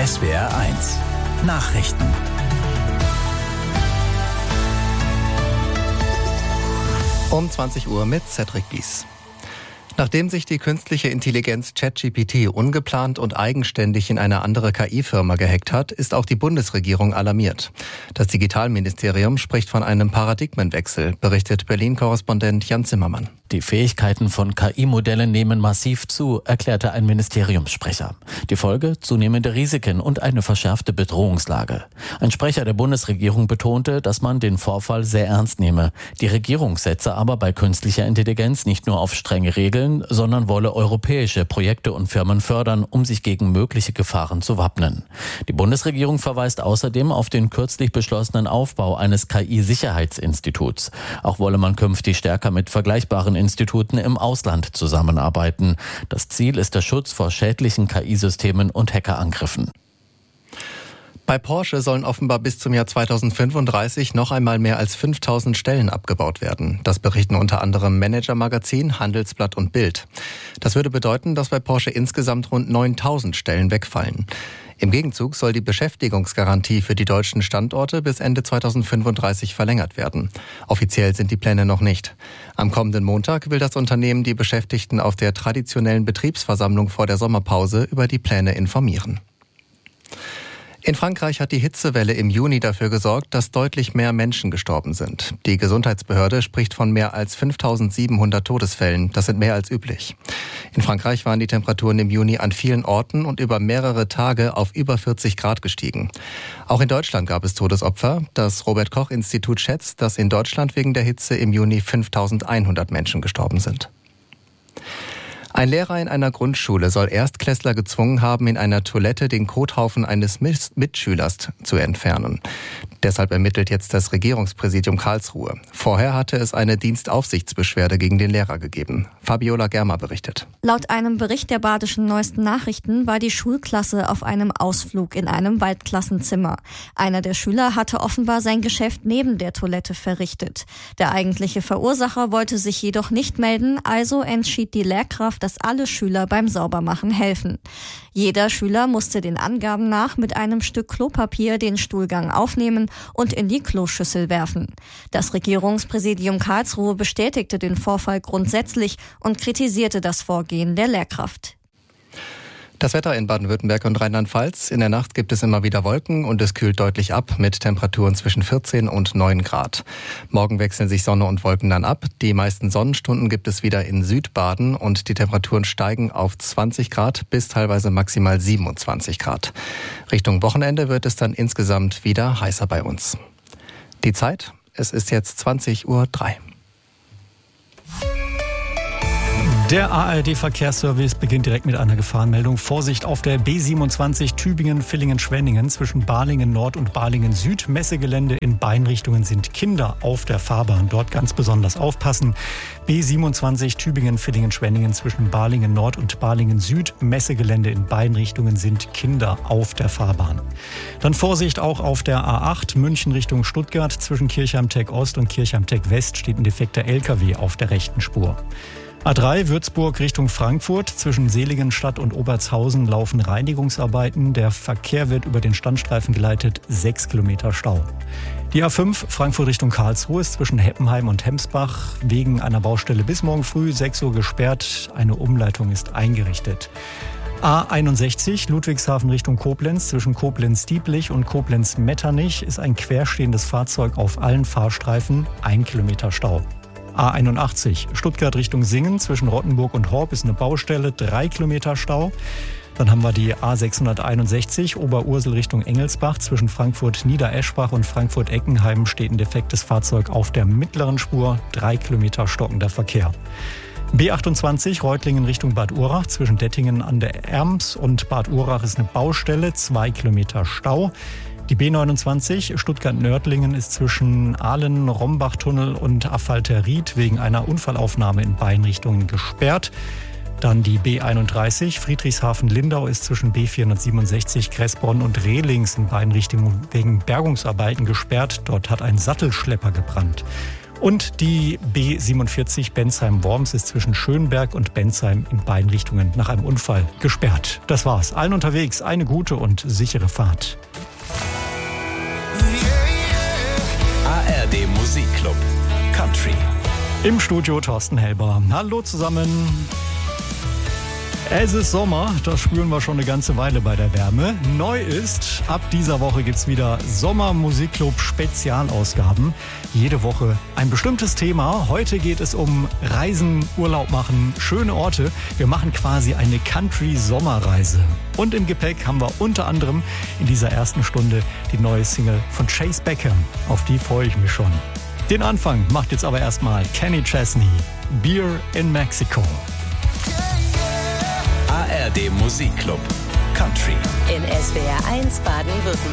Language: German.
SWR1 Nachrichten. Um 20 Uhr mit Cedric Bies. Nachdem sich die künstliche Intelligenz ChatGPT ungeplant und eigenständig in eine andere KI-Firma gehackt hat, ist auch die Bundesregierung alarmiert. Das Digitalministerium spricht von einem Paradigmenwechsel, berichtet Berlin-Korrespondent Jan Zimmermann. Die Fähigkeiten von KI-Modellen nehmen massiv zu, erklärte ein Ministeriumssprecher. Die Folge? Zunehmende Risiken und eine verschärfte Bedrohungslage. Ein Sprecher der Bundesregierung betonte, dass man den Vorfall sehr ernst nehme. Die Regierung setze aber bei künstlicher Intelligenz nicht nur auf strenge Regeln, sondern wolle europäische Projekte und Firmen fördern, um sich gegen mögliche Gefahren zu wappnen. Die Bundesregierung verweist außerdem auf den kürzlich beschlossenen Aufbau eines KI-Sicherheitsinstituts. Auch wolle man künftig stärker mit vergleichbaren Instituten im Ausland zusammenarbeiten. Das Ziel ist der Schutz vor schädlichen KI-Systemen und Hackerangriffen. Bei Porsche sollen offenbar bis zum Jahr 2035 noch einmal mehr als 5000 Stellen abgebaut werden. Das berichten unter anderem Manager-Magazin, Handelsblatt und Bild. Das würde bedeuten, dass bei Porsche insgesamt rund 9000 Stellen wegfallen. Im Gegenzug soll die Beschäftigungsgarantie für die deutschen Standorte bis Ende 2035 verlängert werden. Offiziell sind die Pläne noch nicht. Am kommenden Montag will das Unternehmen die Beschäftigten auf der traditionellen Betriebsversammlung vor der Sommerpause über die Pläne informieren. In Frankreich hat die Hitzewelle im Juni dafür gesorgt, dass deutlich mehr Menschen gestorben sind. Die Gesundheitsbehörde spricht von mehr als 5.700 Todesfällen. Das sind mehr als üblich. In Frankreich waren die Temperaturen im Juni an vielen Orten und über mehrere Tage auf über 40 Grad gestiegen. Auch in Deutschland gab es Todesopfer. Das Robert-Koch-Institut schätzt, dass in Deutschland wegen der Hitze im Juni 5.100 Menschen gestorben sind. Ein Lehrer in einer Grundschule soll Erstklässler gezwungen haben, in einer Toilette den Kothaufen eines Mitschülers zu entfernen. Deshalb ermittelt jetzt das Regierungspräsidium Karlsruhe. Vorher hatte es eine Dienstaufsichtsbeschwerde gegen den Lehrer gegeben. Fabiola Germer berichtet. Laut einem Bericht der Badischen Neuesten Nachrichten war die Schulklasse auf einem Ausflug in einem Waldklassenzimmer. Einer der Schüler hatte offenbar sein Geschäft neben der Toilette verrichtet. Der eigentliche Verursacher wollte sich jedoch nicht melden, also entschied die Lehrkraft, dass alle Schüler beim Saubermachen helfen. Jeder Schüler musste den Angaben nach mit einem Stück Klopapier den Stuhlgang aufnehmen und in die Kloschüssel werfen. Das Regierungspräsidium Karlsruhe bestätigte den Vorfall grundsätzlich und kritisierte das Vorgehen der Lehrkraft. Das Wetter in Baden-Württemberg und Rheinland-Pfalz. In der Nacht gibt es immer wieder Wolken und es kühlt deutlich ab mit Temperaturen zwischen 14 und 9 Grad. Morgen wechseln sich Sonne und Wolken dann ab. Die meisten Sonnenstunden gibt es wieder in Südbaden und die Temperaturen steigen auf 20 Grad bis teilweise maximal 27 Grad. Richtung Wochenende wird es dann insgesamt wieder heißer bei uns. Die Zeit, es ist jetzt 20:03 Uhr. Der ARD-Verkehrsservice beginnt direkt mit einer Gefahrenmeldung. Vorsicht auf der B27 Tübingen-Villingen-Schwenningen zwischen Balingen-Nord und Balingen-Süd. Messegelände in beiden Richtungen sind Kinder auf der Fahrbahn. Dort ganz besonders aufpassen. B27 Tübingen-Villingen-Schwenningen zwischen Balingen-Nord und Balingen-Süd. Messegelände in beiden Richtungen sind Kinder auf der Fahrbahn. Dann Vorsicht auch auf der A8 München Richtung Stuttgart. Zwischen Kirchheim-Tech-Ost und Kirchheim-Tech-West steht ein defekter LKW auf der rechten Spur. A3 Würzburg Richtung Frankfurt. Zwischen Seligenstadt und Obertshausen laufen Reinigungsarbeiten. Der Verkehr wird über den Standstreifen geleitet. 6 Kilometer Stau. Die A5 Frankfurt Richtung Karlsruhe ist zwischen Heppenheim und Hemsbach wegen einer Baustelle bis morgen früh 6 Uhr gesperrt. Eine Umleitung ist eingerichtet. A61 Ludwigshafen Richtung Koblenz. Zwischen Koblenz-Dieblich und Koblenz-Metternich ist ein querstehendes Fahrzeug auf allen Fahrstreifen. 1 Kilometer Stau. A81 Stuttgart Richtung Singen zwischen Rottenburg und Horb ist eine Baustelle, 3 Kilometer Stau. Dann haben wir die A661 Oberursel Richtung Engelsbach. Zwischen Frankfurt-Niedereschbach und Frankfurt-Eckenheim steht ein defektes Fahrzeug auf der mittleren Spur, 3 Kilometer stockender Verkehr. B28 Reutlingen Richtung Bad Urach. Zwischen Dettingen an der Erms und Bad Urach ist eine Baustelle, 2 Kilometer Stau. Die B29 Stuttgart-Nördlingen ist zwischen Ahlen-Rombach-Tunnel und Affalter-Ried wegen einer Unfallaufnahme in beiden Richtungen gesperrt. Dann die B31 Friedrichshafen-Lindau ist zwischen B467 Kressbronn und Rehlings in beiden Richtungen wegen Bergungsarbeiten gesperrt. Dort hat ein Sattelschlepper gebrannt. Und die B47 Bensheim-Worms ist zwischen Schönberg und Bensheim in beiden Richtungen nach einem Unfall gesperrt. Das war's. Allen unterwegs eine gute und sichere Fahrt. ARD Musikclub Country. Im Studio Thorsten Helber. Hallo zusammen. Es ist Sommer, das spüren wir schon eine ganze Weile bei der Wärme. Neu ist, ab dieser Woche gibt's wieder Sommermusikclub Spezialausgaben. Jede Woche ein bestimmtes Thema. Heute geht es um Reisen, Urlaub machen, schöne Orte. Wir machen quasi eine Country-Sommerreise. Und im Gepäck haben wir unter anderem in dieser ersten Stunde die neue Single von Chase Beckham. Auf die freue ich mich schon. Den Anfang macht jetzt aber erstmal Kenny Chesney, Beer in Mexico. ARD Musikclub Country. In SWR 1 Baden-Württemberg.